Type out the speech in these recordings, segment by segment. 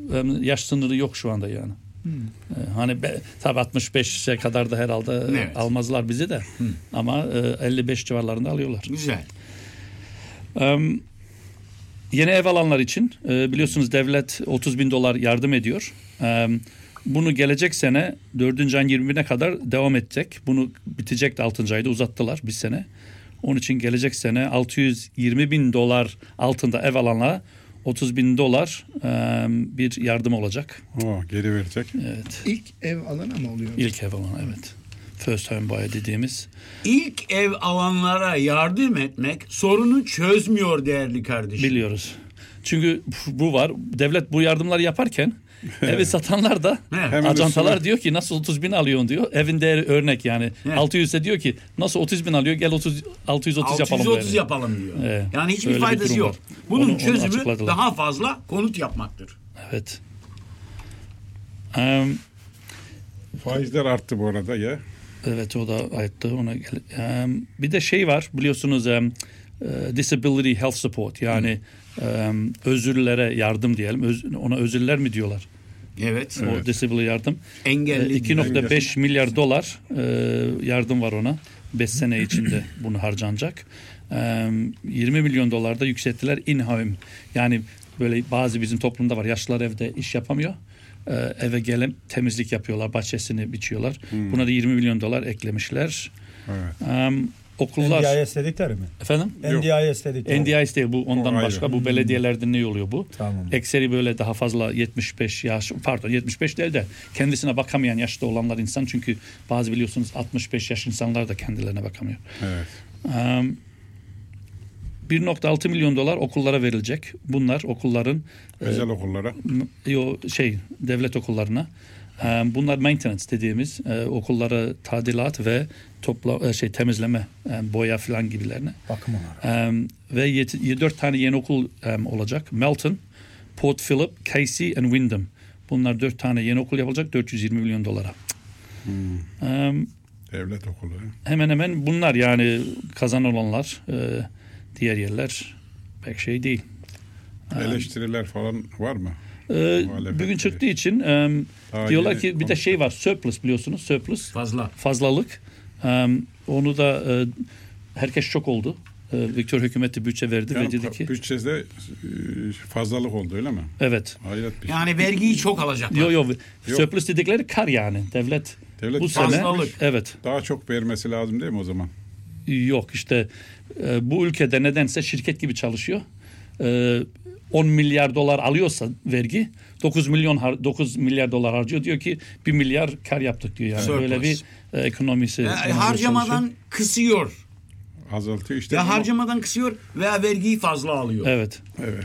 yaş sınırı yok şu anda yani. Hani tabii 65'e kadar da herhalde almazlar bizi de. Ama 55 civarlarında alıyorlar. Güzel. Yeni ev alanlar için biliyorsunuz devlet $30.000 yardım ediyor. Bunu gelecek sene 4. ayın 20'ine kadar devam edecek. Bunu bitecek de 6. ayda uzattılar bir sene. Onun için gelecek sene $620.000 altında ev alanlara $30.000 bir yardım olacak. Geri verecek. Evet. İlk ev alana mı oluyor? İlk ev alanı, evet. First home buyer dediğimiz. İlk ev alanlara yardım etmek sorunu çözmüyor değerli kardeşim. Biliyoruz. Çünkü bu var. Devlet bu yardımları yaparken evi satanlar da ajantalar diyor ki nasıl 30.000 alıyorsun diyor. Evin değeri örnek yani. 600 ise diyor ki nasıl 30.000 alıyor, gel 630 yapalım. 630 yapalım diyor. Evet. Yani hiçbir Öyle faydası yok. var. Bunun Onu çözümü açıkladılar. daha fazla konut yapmaktır. Evet. Faizler arttı bu arada ya. Evet, o da arttı. Ona bir de şey var biliyorsunuz, disability health support yani özürlülere yardım diyelim. Ona özürlüler mi diyorlar? Evet. O disability yardım. Engelli. 2.5 milyar dolar yardım var ona. 5 sene içinde bunu harcanacak. 20 milyon dolar da yükselttiler in-home. Yani böyle bazı bizim toplumda var. Yaşlılar evde iş yapamıyor. Eve gelip temizlik yapıyorlar. Bahçesini biçiyorlar. Buna da 20 milyon dolar eklemişler. Evet. Okullar. NDIS dedikleri mi? Efendim? NDIS dedikleri. NDIS değil bu, ondan O başka. ayrı. Bu belediyelerde ne oluyor bu? Tamam. Ekseri böyle daha fazla 75 değil de kendisine bakamayan yaşta olanlar insan. Çünkü bazı biliyorsunuz 65 yaş insanlar da kendilerine bakamıyor. Evet. 1.6 milyon dolar okullara verilecek. Bunlar okulların Özel okullara. devlet okullarına. Bunlar maintenance dediğimiz okullara tadilat ve temizleme, boya falan gibilerine. Bakım olarak. Ve 4 tane yeni okul olacak. Melton, Port Phillip, Casey and Wyndham. Bunlar 4 tane yeni okul yapılacak 420 milyon dolara. Devlet okulu. Hemen hemen bunlar yani kazanan olanlar. Diğer yerler pek şey değil. Eleştiriler falan var mı? Bugün çıktığı için diyorlar ki bir de şey var, surplus biliyorsunuz, fazlalık. Onu da herkes şok oldu. Victor hükümeti bütçe verdi ve dedi ki bütçede fazlalık oldu öyle mi? Evet. Hayret bir şey. Yani vergiyi çok alacaklar. Yok. Surplus dedikleri kar yani. Devlet bu fazlalık. sene evet. Daha çok vermesi lazım değil mi o zaman? Yok işte bu ülkede nedense şirket gibi çalışıyor. 10 milyar dolar alıyorsa vergi 9 milyar dolar harcıyor, diyor ki 1 milyar kar yaptık diyor yani. Surplus. Böyle bir ekonomisi. Harcamadan kısıyor. Azaltıyor işte. Ya harcamadan kısıyor veya vergiyi fazla alıyor. Evet.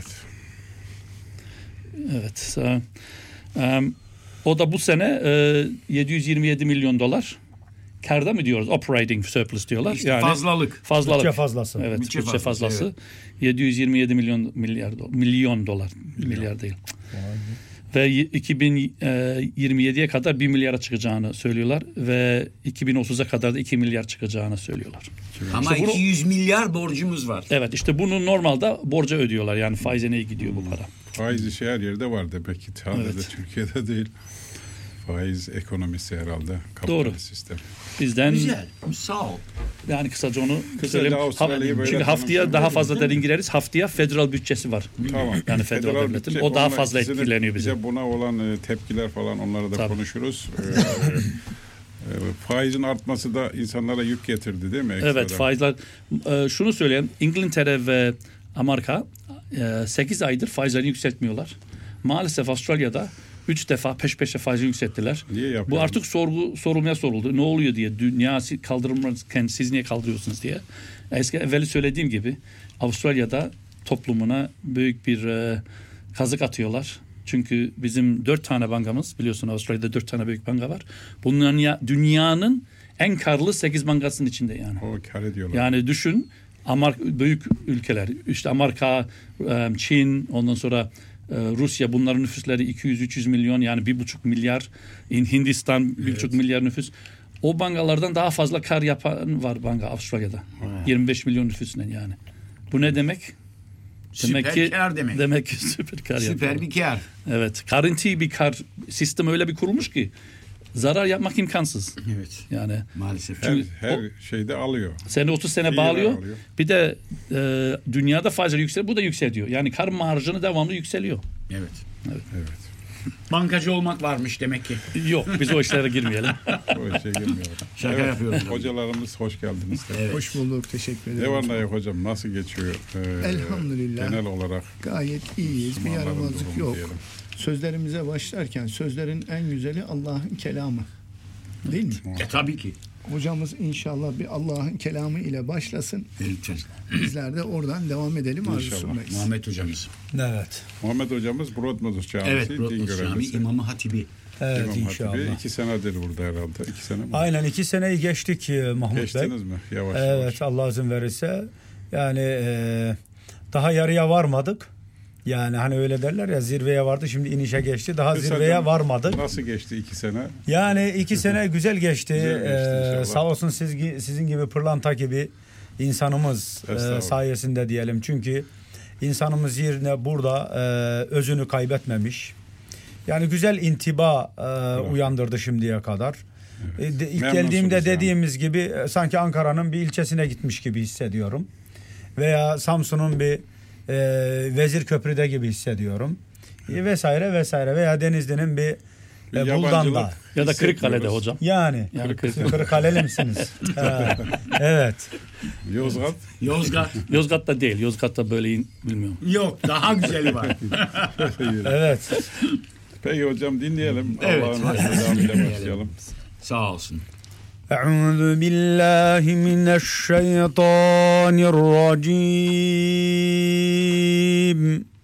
O da bu sene 727 milyon dolar karda mı diyoruz? Operating surplus diyorlar. İşte yani fazlalık. Bütçe fazlası. Evet, bütçe fazlası. Evet. 727 milyon dolar. Milyar değil. Ve 2027'ye kadar 1 milyara çıkacağını söylüyorlar ve 2030'a kadar da 2 milyar çıkacağını söylüyorlar. Ama İşte 200 milyar borcumuz var. Evet, işte bunu normalde borca ödüyorlar. Yani faize neye gidiyor bu para? Faiz işi her yerde var demek ki. Sadece Türkiye'de değil. Faiz ekonomisi herhalde. Doğru. Sistem. Bizden Güzel. Sağ ol. yani kısaca onu söyleyeyim. Çünkü haftaya tanıştıralım. daha fazla derin gireriz. Haftaya federal bütçesi var. Tamam. Yani federal devletin. bütçe, O daha onunla fazla etkileniyor bize. Bize buna olan tepkiler falan onları da konuşuruz. Faizin artması da insanlara yük getirdi değil mi? Ekstradan? Evet, faizler. Şunu söyleyeyim. İngiltere ve Amerika 8 aydır faizlerini yükseltmiyorlar. Maalesef Avustralya'da 3 defa peş peşe faizi yükselttiler. Bu artık sorulmaya soruldu. Ne oluyor diye. Dünya kaldırırken siz niye kaldırıyorsunuz diye. Evveli söylediğim gibi Avustralya'da toplumuna büyük bir kazık atıyorlar. Çünkü bizim 4 tane bankamız, biliyorsun Avustralya'da 4 tane büyük banka var. Bunların dünyanın en karlı 8 bankasının içinde yani. O kar ediyorlar. Yani düşün, büyük ülkeler işte Amerika, Çin, ondan sonra Rusya, bunların nüfusları 200-300 milyon, yani 1,5 milyar. Hindistan 1,5 milyar nüfus. O bankalardan daha fazla kar yapan var banka Avustralya'da. 25 milyon nüfusundan yani. Bu ne demek? Süper kar demek. Demek ki süper kar Süper yapıyor. bir kar. Evet. Garanti bir kar sistemi öyle bir kurulmuş ki zarar yapmak imkansız. Evet. Yani Maalesef. Her şeyde alıyor. seni 30 sene İyi bağlıyor. alıyor. Bir de dünyada faizler yükseliyor. Bu da yükseliyor. Yani kar marjını devamlı yükseliyor. Evet. Evet. Bankacı olmak varmış demek ki. Yok biz o işlere girmeyelim. O işe girmiyor. Şaka yapıyorum. Hocalarımız hoş geldiniz. Evet. Hoş bulduk. Teşekkür ederim. Ne var ne yok hocam? Nasıl geçiyor? Elhamdülillah. Genel olarak. Gayet iyiyiz. Bir Müslümanların yaramazlık durumu yok. diyelim. Sözlerimize başlarken sözlerin en güzeli Allah'ın kelamı. Değil mi? Tabii ki. Hocamız inşallah bir Allah'ın kelamı ile başlasın. Lütfen. Bizler de oradan devam edelim arzusundayız. Muhammed hocamız. Evet. Muhammed hocamız Broadmodos Camisi Evet. din Broadmost Camii görevlisi. İmamı Hatibi. Evet İmam inşallah. Hatibi 2 senedir burada herhalde. 2 sene mi? Aynen 2 seneyi geçtik Mahmut Bey. Geçtiniz mi? Yavaş Evet yavaş. Allah izin verirse. Yani daha yarıya varmadık. Yani hani öyle derler ya zirveye vardı şimdi inişe geçti. Daha Kısaca zirveye varmadık. Nasıl geçti 2 sene? Yani 2 sene güzel geçti. Güzel geçti inşallah. Sağ olsun sizin gibi pırlanta gibi insanımız Estağfurullah. sayesinde diyelim. Çünkü insanımız yerine burada özünü kaybetmemiş. Yani güzel intiba uyandırdı şimdiye kadar. İlk Memnunsunuz geldiğimde yani. dediğimiz gibi sanki Ankara'nın bir ilçesine gitmiş gibi hissediyorum. Veya Samsun'un bir Vezirköprü'de gibi hissediyorum. Vesaire vesaire veya Denizli'nin bir Buldan'da. Yabancılık Ya da Kırıkkale'de hissetmiyoruz. hocam. Yani Kırıkkaleli misiniz? Ha, evet. Yozgat. Yozgat. Yozgat'ta değil. Yozgat'ta böyle bilmiyorum. Yok. Daha güzeli var. Evet. Peki hocam dinleyelim. Evet. Allah'ın izniyle başlayalım. Sağ olsun. أعوذ بالله من الشيطان الرجيم